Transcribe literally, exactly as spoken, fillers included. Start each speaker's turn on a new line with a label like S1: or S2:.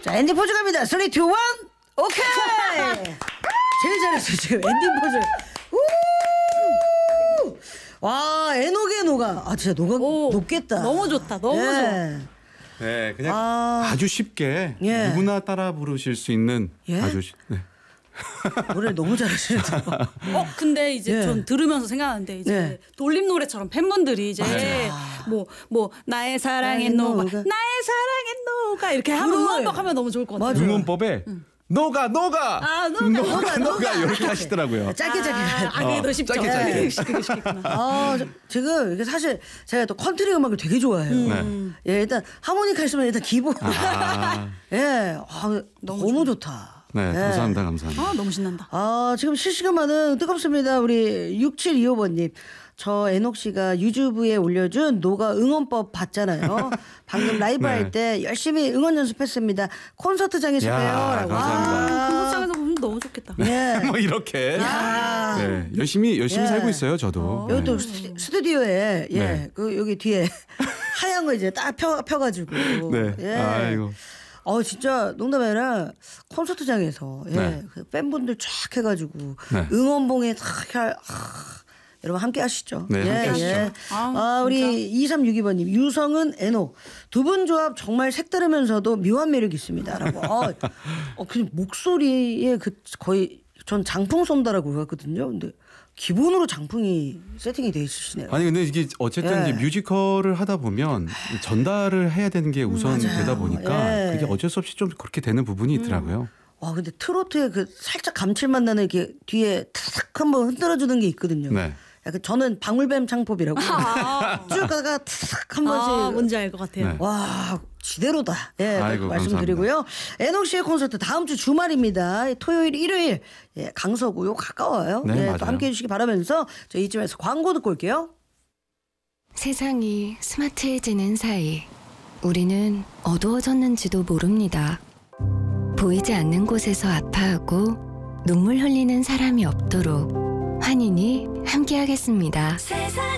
S1: 자, 엔딩 포즈 갑니다. 쓰리, 투, 원. 오케이. 제일 잘했어 지금 엔딩 포즈. 우! 와, 에녹의 녹아. 아, 진짜 녹아
S2: 오,
S1: 녹겠다.
S2: 너무 좋다. 너무
S1: 예.
S2: 좋아.
S3: 네, 그냥
S1: 아.
S3: 아... 주 쉽게
S1: 예.
S3: 누구나 따라 부르실 수 있는
S1: 예?
S3: 아주 쉽. 네.
S1: 노래 너무 잘하시는다.
S2: 어 근데 이제
S1: 예.
S2: 전 들으면서 생각하는데 이제
S1: 예.
S2: 돌림 노래처럼 팬분들이 이제 뭐 뭐 나의 사랑의 노가 나의 사랑의 노가 이렇게 하면
S1: 그래.
S2: 응원법 하면 너무 좋을 것 같아요.
S1: 맞아.
S3: 응원법에 노가 노가
S2: 아, 노가,
S3: 노가
S1: 노가,
S3: 노가
S1: 노가.
S3: 이렇게 하시더라고요.
S1: 짧게 짧게.
S2: 아, 아 그게 더 쉽죠.
S3: 짧게, 짧게.
S2: 그게 쉽- 그게 쉽겠구나.
S1: 아, 저- 지금 이게 사실 제가 또 컨트리 음악을 되게 좋아해요.
S3: 네.
S1: 예, 일단 하모니카 있으면 일단 기본.
S3: 아,
S1: 예, 아, 너무, 좋다.
S3: 네,
S1: 예.
S3: 감사합니다, 감사합니다.
S2: 아 너무 신난다.
S1: 아, 지금 실시간 반응 뜨겁습니다. 우리 육칠이오 번님. 저 에녹 씨가 유튜브에 올려준 노가 응원법 봤잖아요. 방금 라이브
S3: 네.
S1: 할 때 열심히 응원 연습했습니다. 콘서트장에서
S3: 야,
S1: 봬요. 라고.
S3: 감사합니다.
S2: 콘서트장에서 보면 너무 좋겠다.
S1: 네.
S3: 뭐 이렇게
S1: 아.
S3: 네, 열심히 열심히
S1: 예.
S3: 살고 있어요, 저도.
S1: 여기 또
S3: 네.
S1: 스튜- 스튜디오에 예,
S3: 네.
S1: 그 여기 뒤에 하얀 거 이제 딱 펴, 펴가지고.
S3: 네.
S1: 예.
S3: 아이고.
S1: 어 진짜 농담 아니라 콘서트장에서 예,
S3: 네.
S1: 그 팬분들 쫙 해가지고
S3: 네.
S1: 응원봉에 탁 할. 아, 여러분 함께 하시죠.
S3: 네, 함께 하시죠.
S2: 아,
S1: 아, 우리 이삼육이 번님 유성은 에녹 두 분 조합 정말 색다르면서도 묘한 매력이 있습니다라고. 어, 어, 그 목소리에 그 거의 전 장풍 쏜다라고 그랬거든요. 근데 기본으로 장풍이 세팅이 돼 있으시네요.
S3: 아니 근데 이게 어쨌든
S1: 예.
S3: 이제 뮤지컬을 하다 보면 전달을 해야 되는 게 우선
S1: 맞아요.
S3: 되다 보니까
S1: 예.
S3: 그게 어쩔 수 없이 좀 그렇게 되는 부분이 있더라고요.
S1: 와 근데 트로트에 그 살짝 감칠맛 나는 이렇게 뒤에 탁 한번 흔들어주는 게 있거든요.
S3: 네.
S1: 약간 저는 방울뱀 창법이라고
S2: 아,
S1: 쭉 가다가 탁한 번씩
S2: 아 뭔지 알 것 같아요.
S3: 네.
S1: 와 지대로다. 예,
S3: 아이고,
S1: 말씀드리고요. 에녹 씨의 콘서트 다음 주 주말입니다. 토요일, 일요일 예, 강서구요 가까워요.
S3: 네,
S1: 예,
S3: 맞아요.
S1: 또 함께해 주시기 바라면서 저 이쯤에서 광고 듣고 올게요.
S4: 세상이 스마트해지는 사이 우리는 어두워졌는지도 모릅니다. 보이지 않는 곳에서 아파하고 눈물 흘리는 사람이 없도록 환인이 함께하겠습니다.